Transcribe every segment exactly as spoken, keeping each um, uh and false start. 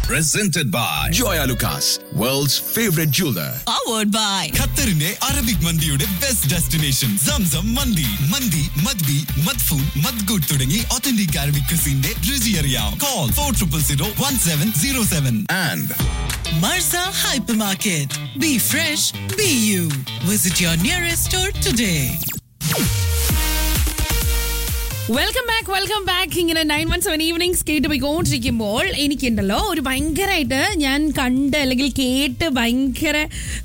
Presented by Joya Lucas, world's favorite jeweler. Powered by ഖത്തറിന്റെ Arabic മന്തിയുടെ best destination Zamzam മന്തി. മന്തി മദ്ബി മദ്ഫൂൻ മദ്ഗൂട്ട് തുടങ്ങി authentic Arabic ക്രിസിന്റെ രുചി അറിയാം. Call for triple zero one seven zero seven. And Marza Hypermarket. Be fresh, be you. Visit your nearest store today. Welcome back welcome back ഇങ്ങനെ nine one seven evenings കേട്ട് പോയിക്കൊണ്ടിരിക്കുമ്പോൾ എനിക്കുണ്ടല്ലോ ഒരു ഭയങ്കരമായിട്ട് ഞാൻ കണ്ട് അല്ലെങ്കിൽ കേട്ട് ഭയങ്കര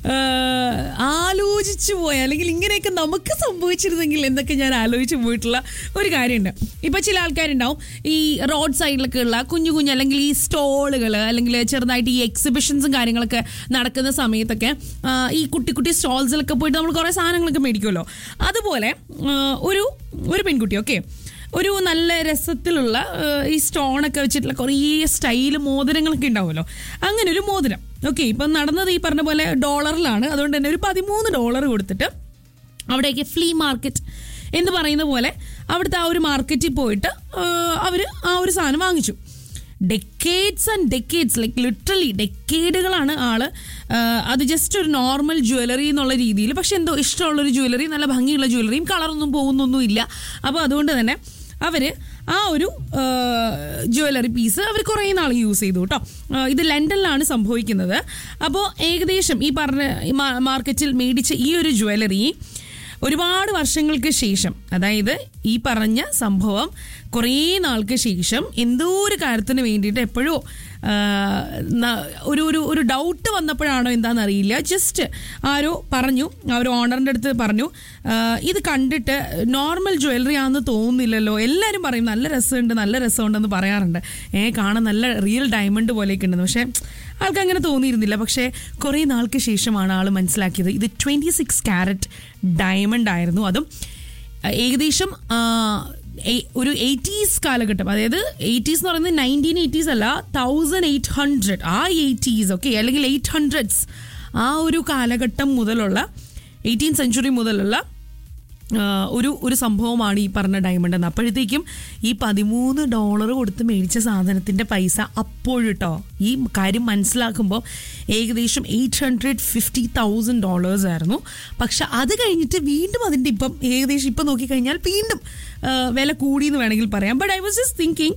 ആലോചിച്ചു പോയ അല്ലെങ്കിൽ ഇങ്ങനെയൊക്കെ നമുക്ക് സംഭവിച്ചിരുന്നെങ്കിൽ എന്നൊക്കെ ഞാൻ ആലോചിച്ച് പോയിട്ടുള്ള ഒരു കാര്യമുണ്ട്. ഇപ്പം ചില ആൾക്കാരുണ്ടാവും ഈ റോഡ് സൈഡിലൊക്കെ ഉള്ള കുഞ്ഞു കുഞ്ഞു അല്ലെങ്കിൽ ഈ സ്റ്റോളുകൾ അല്ലെങ്കിൽ ചെറുതായിട്ട് ഈ എക്സിബിഷൻസും കാര്യങ്ങളൊക്കെ നടക്കുന്ന സമയത്തൊക്കെ ഈ കുട്ടി കുട്ടി സ്റ്റോൾസിലൊക്കെ പോയിട്ട് നമ്മൾ കുറേ സാധനങ്ങളൊക്കെ മേടിക്കുമല്ലോ. അതുപോലെ ഒരു ഒരു പെൺകുട്ടി ഓക്കെ ഒരു നല്ല രസത്തിലുള്ള ഈ സ്റ്റോണൊക്കെ വെച്ചിട്ടുള്ള കുറേ സ്റ്റൈൽ മോതിരങ്ങളൊക്കെ ഉണ്ടാവുമല്ലോ. അങ്ങനെ ഒരു മോതിരം ഓക്കെ ഇപ്പം നടന്നത് ഈ പറഞ്ഞ പോലെ ഡോളറിലാണ്. അതുകൊണ്ട് തന്നെ ഒരു പതിമൂന്ന് ഡോളർ കൊടുത്തിട്ട് അവിടേക്ക് ഫ്ലീ മാർക്കറ്റ് എന്ന് പറയുന്ന പോലെ അവിടുത്തെ ആ ഒരു മാർക്കറ്റിൽ പോയിട്ട് അവർ ആ ഒരു സാധനം വാങ്ങിച്ചു. Decades and decades like literally ഡെക്കേഡുകളാണ് ആള് അത് ജസ്റ്റ് ഒരു നോർമൽ ജ്വല്ലറി എന്നുള്ള രീതിയിൽ, പക്ഷെ എന്തോ ഇഷ്ടമുള്ളൊരു ജ്വല്ലറി, നല്ല ഭംഗിയുള്ള ജ്വല്ലറിയും കളറൊന്നും പോകുന്നൊന്നും ഇല്ല. അപ്പോൾ അതുകൊണ്ട് തന്നെ അവർ ആ ഒരു ജ്വല്ലറി പീസ് അവർ കുറേ നാൾ യൂസ് ചെയ്തു കേട്ടോ. ഇത് ലണ്ടനിലാണ് സംഭവിക്കുന്നത്. അപ്പോൾ ഏകദേശം ഈ പറഞ്ഞ മാർക്കറ്റിൽ മേടിച്ച ഈ ഒരു ജ്വല്ലറി ഒരുപാട് വർഷങ്ങൾക്ക് ശേഷം, അതായത് ഈ പറഞ്ഞ സംഭവം കുറേ നാൾക്ക് ശേഷം എന്തോ ഒരു കാര്യത്തിന് വേണ്ടിയിട്ട് എപ്പോഴോ ഒരു ഒരു ഒരു ഡൗട്ട് വന്നപ്പോഴാണോ എന്താണെന്നറിയില്ല, ജസ്റ്റ് ആരോ പറഞ്ഞു, ആ ഒരു ഓണറിൻ്റെ അടുത്ത് പറഞ്ഞു ഇത് കണ്ടിട്ട് നോർമൽ ജ്വല്ലറി ആണെന്ന് തോന്നുന്നില്ലല്ലോ, എല്ലാവരും പറയും നല്ല രസമുണ്ട് നല്ല രസമുണ്ടെന്ന് പറയാറുണ്ട്, ഏ കാണാൻ നല്ല റിയൽ ഡയമണ്ട് പോലെയൊക്കെ ഉണ്ടെന്ന്. പക്ഷേ ആൾക്ക് അങ്ങനെ തോന്നിയിരുന്നില്ല. പക്ഷേ കുറേ നാൾക്ക് ശേഷമാണ് ആൾ മനസ്സിലാക്കിയത് ഇത് ട്വൻറ്റി സിക്സ് ക്യാരറ്റ് ഡയമണ്ട് ആയിരുന്നു. അതും ഏകദേശം ഒരു എയ്റ്റീസ് കാലഘട്ടം, അതായത് എയ്റ്റീസ് എന്ന് പറയുന്നത് നയൻറ്റീൻ എയ്റ്റീസ് അല്ല, തൗസൻഡ് എയ്റ്റ് ഹൺഡ്രഡ് ആ എയ്റ്റീസ് ഓക്കെ അല്ലെങ്കിൽ എയ്റ്റ് ഹൺഡ്രഡ്സ് ആ ഒരു കാലഘട്ടം മുതലുള്ള എയ്റ്റീൻ സെഞ്ച്വറി മുതലുള്ള ഒരു ഒരു സംഭവമാണ് ഈ പറഞ്ഞ ഡയമണ്ട് എന്ന്. അപ്പോഴത്തേക്കും ഈ പതിമൂന്ന് ഡോളർ കൊടുത്ത് മേടിച്ച സാധനത്തിൻ്റെ പൈസ അപ്പോഴിട്ടോ ഈ കാര്യം മനസ്സിലാക്കുമ്പോൾ ഏകദേശം eight hundred fifty thousand dollars ആയിരുന്നു. പക്ഷെ അത് കഴിഞ്ഞിട്ട് വീണ്ടും അതിൻ്റെ ഇപ്പം ഏകദേശം ഇപ്പം നോക്കിക്കഴിഞ്ഞാൽ വീണ്ടും വില കൂടിയെന്ന് വേണമെങ്കിൽ പറയാം. But I was just thinking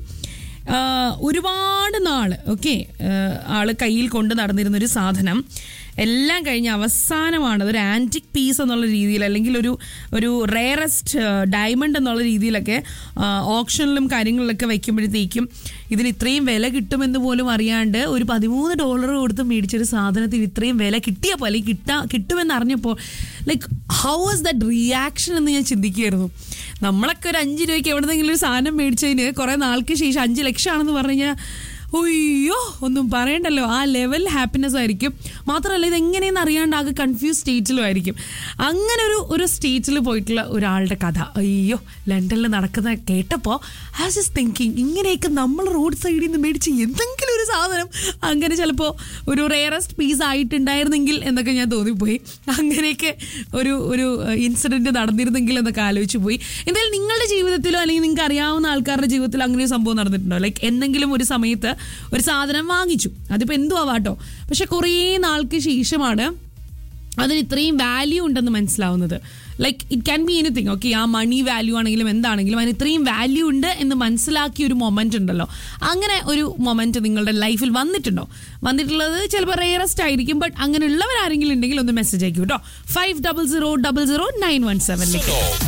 ഒരുപാട് നാൾ ഓക്കെ ആൾ കയ്യിൽ കൊണ്ട് നടന്നിരുന്നൊരു സാധനം എല്ലാം കഴിഞ്ഞ് അവസാനമാണ് അതൊരു ആൻറ്റിക് പീസ് എന്നുള്ള രീതിയിൽ അല്ലെങ്കിൽ ഒരു ഒരു റെയറസ്റ്റ് ഡയമണ്ട് എന്നുള്ള രീതിയിലൊക്കെ ഓപ്ഷനിലും കാര്യങ്ങളിലൊക്കെ വയ്ക്കുമ്പോഴത്തേക്കും ഇതിന് ഇത്രയും വില കിട്ടുമെന്ന് പോലും അറിയാണ്ട് ഒരു പതിമൂന്ന് ഡോളർ കൊടുത്ത് മേടിച്ചൊരു സാധനത്തിന് ഇത്രയും വില കിട്ടിയപ്പോൾ അല്ലെങ്കിൽ കിട്ടാ കിട്ടുമെന്ന് അറിഞ്ഞപ്പോൾ like how was that reaction എന്ന് ഞാൻ ചിന്തിക്കുമായിരുന്നു. നമ്മളൊക്കെ ഒരു അഞ്ച് രൂപയ്ക്ക് എവിടെന്നെങ്കിലും ഒരു സാധനം മേടിച്ചതിന് കുറേ നാൾക്ക് ശേഷം അഞ്ച് ലക്ഷമാണെന്ന് പറഞ്ഞു കഴിഞ്ഞാൽ ഒയ്യോ ഒന്നും പറയണ്ടല്ലോ, ആ ലെവൽ ഹാപ്പിനെസ് ആയിരിക്കും. മാത്രമല്ല ഇതെങ്ങനെയെന്ന് അറിയാണ്ട് ആകെ കൺഫ്യൂസ് സ്റ്റേറ്റിലും ആയിരിക്കും. അങ്ങനെ ഒരു ഒരു സ്റ്റേറ്റിൽ പോയിട്ടുള്ള ഒരാളുടെ കഥ അയ്യോ ലണ്ടനിൽ നടക്കുന്ന കേട്ടപ്പോൾ ഐ വാസ് ജസ്റ്റ് തിങ്കിങ് ഇങ്ങനെയൊക്കെ നമ്മൾ റോഡ് സൈഡിൽ നിന്ന് മേടിച്ച് എന്തെങ്കിലും ഒരു സാധനം അങ്ങനെ ചിലപ്പോൾ ഒരു റെയറസ്റ്റ് പീസ് ആയിട്ടുണ്ടായിരുന്നെങ്കിൽ എന്നൊക്കെ ഞാൻ തോന്നിപ്പോയി. അങ്ങനെയൊക്കെ ഒരു ഒരു ഇൻസിഡൻറ്റ് നടന്നിരുന്നെങ്കിൽ എന്നൊക്കെ ആലോചിച്ച് പോയി. എന്തായാലും നിങ്ങളുടെ ജീവിതത്തിലോ അല്ലെങ്കിൽ നിങ്ങൾക്ക് അറിയാവുന്ന ആൾക്കാരുടെ ജീവിതത്തിലോ അങ്ങനെ ഒരു സംഭവം നടന്നിട്ടുണ്ടോ? ലൈക്ക് എന്തെങ്കിലും ഒരു സമയത്ത് ഒരു സാധനം വാങ്ങിച്ചു, അതിപ്പോൾ എന്തു ആവാട്ടോ, പക്ഷെ കുറേ നാൾക്ക് ശേഷമാണ് അതിന് ഇത്രയും വാല്യൂ ഉണ്ടെന്ന് മനസ്സിലാവുന്നത്. Like it can be anything okay ആ മണി വാല്യൂ ആണെങ്കിലും എന്താണെങ്കിലും അതിന് ഇത്രയും വാല്യൂ ഉണ്ട് എന്ന് മനസ്സിലാക്കിയ ഒരു മൊമെന്റ് ഉണ്ടല്ലോ. അങ്ങനെ ഒരു മൊമെന്റ് നിങ്ങളുടെ ലൈഫിൽ വന്നിട്ടുണ്ടോ? വന്നിട്ടുള്ളത് ചിലപ്പോൾ റെയറസ്റ്റ് ആയിരിക്കും. ബട്ട് അങ്ങനെയുള്ളവരാരെങ്കിലും ഉണ്ടെങ്കിൽ ഒന്ന് മെസ്സേജ് അയക്കൂ കേട്ടോ. Five double zero double zero nine one സെവനിലേക്ക്.